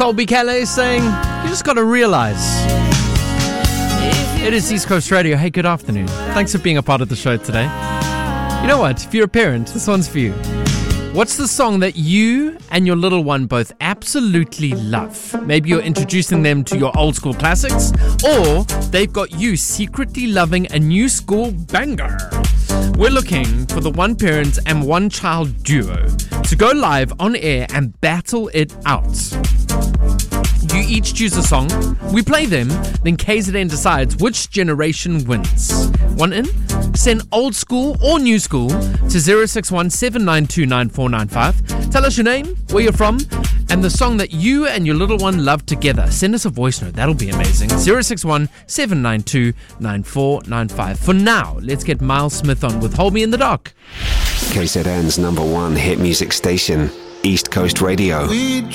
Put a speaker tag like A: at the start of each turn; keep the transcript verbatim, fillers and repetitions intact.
A: Colby Calais saying, you just got to realize. It is East Coast Radio. Hey, good afternoon. Thanks for being a part of the show today. You know what? If you're a parent, this one's for you. What's the song that you and your little one both absolutely love? Maybe you're introducing them to your old school classics, or they've got you secretly loving a new school banger. We're looking for the one parent and one child duo to go live on air and battle it out. You each choose a song, we play them, then K Z N decides which generation wins. One in? Send old school or new school to zero six one seven nine two nine four nine five. Tell us your name, where you're from, and the song that you and your little one love together. Send us a voice note, that'll be amazing. zero six one seven nine two nine four nine five. For now, let's get Miles Smith on with Hold Me in the Dark.
B: K Z N's number one hit music station, East Coast Radio.